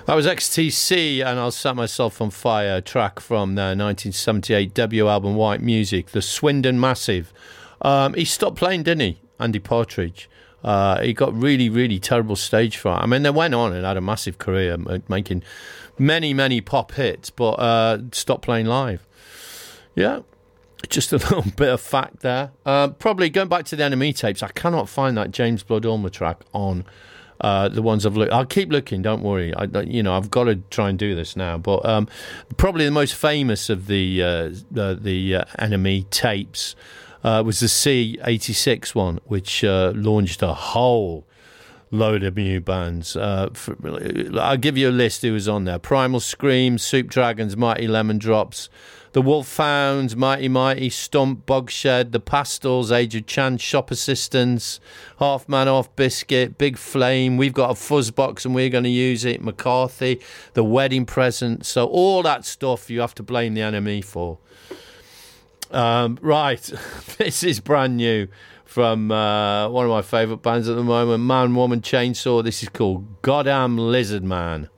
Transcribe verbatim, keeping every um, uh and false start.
That was X T C and I'll Set Myself on Fire, track from their nineteen seventy-eight debut album White Music, the Swindon Massive. Um, he stopped playing, didn't he, Andy Partridge? Uh, he got really, really terrible stage fright. I mean, they went on and had a massive career, making many, many pop hits, but uh, stopped playing live. Yeah, just a little bit of fact there. Uh, probably going back to the N M E tapes, I cannot find that James Blood Ulmer track on Uh, the ones I've looked. I'll keep looking. Don't worry. I, you know, I've got to try and do this now. But um, probably the most famous of the uh, the, the uh, N M E tapes uh, was the C eighty-six one, which uh, launched a whole load of new bands. Uh, for, I'll give you a list who was on there: Primal Scream, Soup Dragons, Mighty Lemon Drops, The Wolfhounds, Mighty Mighty, Stump, Bogshed, The Pastels, Age of Chance, Shop Assistants, Half Man Off Biscuit, Big Flame, We've Got a Fuzz Box and We're Going to Use It, McCarthy, The Wedding Present. So all that stuff you have to blame the N M E for. Um, right, this is brand new from uh, one of my favourite bands at the moment, Man, Woman, Chainsaw. This is called Goddamn Lizard Man.